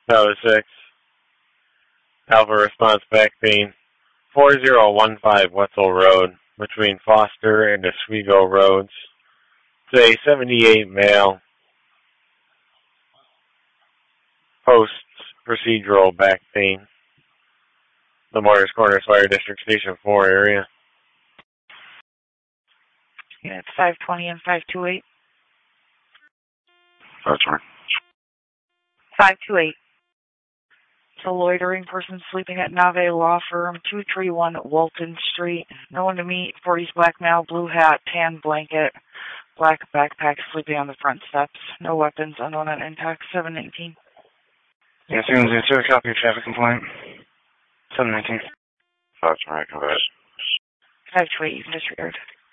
Tower 6. Alpha response back pain. 4015 Wetzel Road, between Foster and Oswego Roads. It's a 78 male. Post-procedural back pain. The Morris Corners Fire District Station 4 area. Yeah, it's 520 and 528. That's right. 528. It's a loitering person sleeping at Nave Law Firm, 231 Walton Street. No one to meet. 40s black male, blue hat, tan blanket, black backpack, sleeping on the front steps. No weapons, unknown on impact. 719. Yeah, 310, copy your traffic complaint. 719. That's right, convert. 528, you can disregard.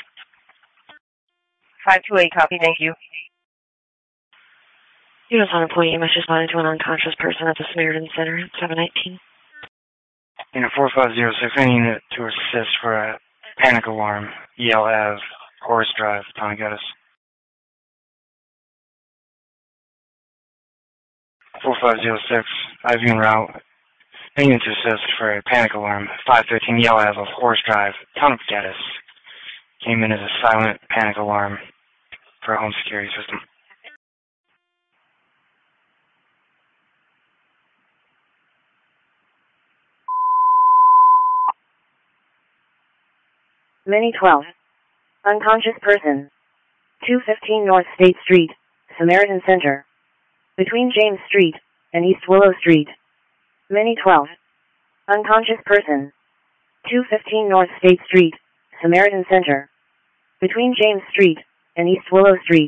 528, copy, thank you. Unit on employee must respond to an unconscious person at the Samaritan Center at 719. Unit 4506, any unit to assist for a panic alarm. Yale Ave, Horace Drive, Tonagatus. 4506, IV en route. Any unit to assist for a panic alarm. 513 Yale Ave of Horace Drive, Tonagatus. Came in as a silent panic alarm for a home security system. Mini 12. Unconscious person. 215 North State Street, Samaritan Center. Between James Street and East Willow Street. Mini 12. Unconscious person. 215 North State Street, Samaritan Center. Between James Street and East Willow Street.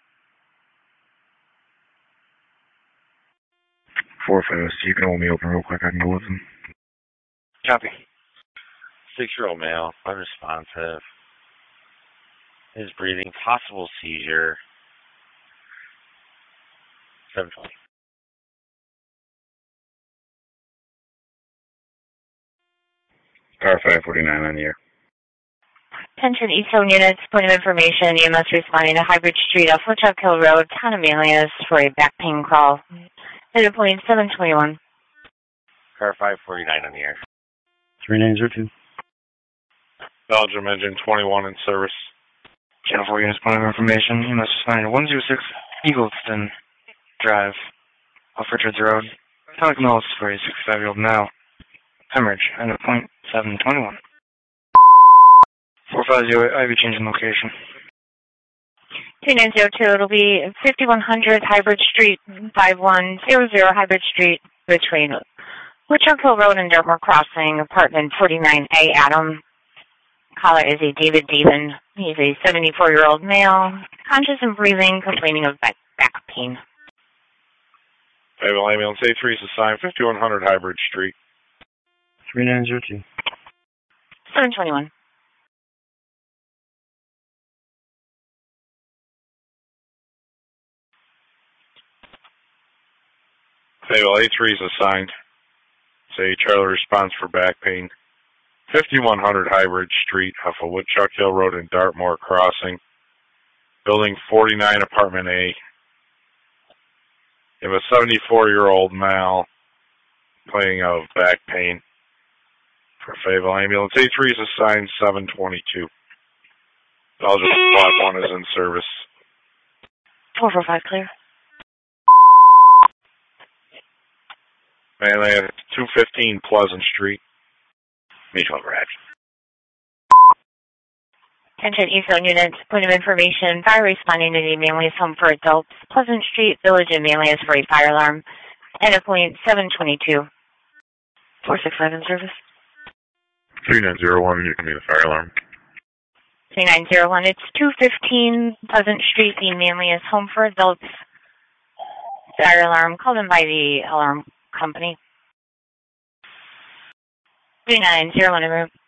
450, you can hold me open real quick, I can go with them. Copy. 6-year-old male, unresponsive. His breathing, possible seizure. 720. Car 549 on the air. Attention East Zone units, point of information, EMS responding to Highbridge Street off Woodchuck Hill Road, Town of Manlius for a back pain call. Data point 721. Car 549 on the air. 3902. Belgium Engine 21 in service. Channel 4 units, point of information, EMS responding to 106 Eagleston Drive off Richards Road, Town of Millis for a 65-year-old male. Hemorrhage, end of point 721. 450, IV changing location. 2902, it'll be 5100 Highbridge Street, 5100 Highbridge Street, between Woodchuck Hill Road and Dartmoor Crossing, apartment 49A, Adam. Caller is a David Devon. He's a 74-year-old male, conscious and breathing, complaining of back pain. Able ambulance A3 is assigned 5100 Highbridge Street. 3902. 721. Able A3 is assigned. Say Charlie response for back pain. 5100 Highbridge Street off of Woodchuck Hill Road and Dartmoor Crossing. Building 49, apartment A. You have a 74-year-old male complaining of back pain. For Fayetteville ambulance A3 is assigned 722. Belgium Block 1 is in service. 445 clear. Man, they have 215 Pleasant Street. Mutual interaction. Attention East Zone units, point of information, fire responding to the Manlius Home for Adults, Pleasant Street, Village of Manlius for a fire alarm. End of point 722. 465 in service. 3901, you can be the fire alarm. 3901, it's 215 Pleasant Street, the Manlius Home for Adults. Fire alarm called in by the alarm company. 3901 en route.